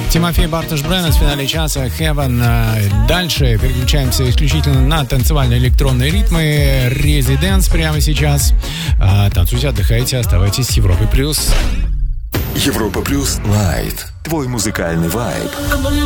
Тимофей Бартош-Бреннес в финале часа Heaven. Дальше переключаемся исключительно на танцевальные электронные ритмы. Резиденс прямо сейчас. Танцуйте, отдыхайте, оставайтесь с Европой+. Европа Плюс Лайт. Твой музыкальный вайб.